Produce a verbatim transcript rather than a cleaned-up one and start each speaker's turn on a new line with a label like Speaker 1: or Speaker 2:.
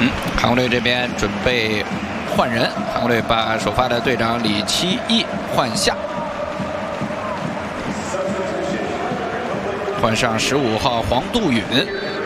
Speaker 1: 嗯，韩国队这边准备换人，韩国队把首发的队长李奇义换下，换上十五号黄杜允。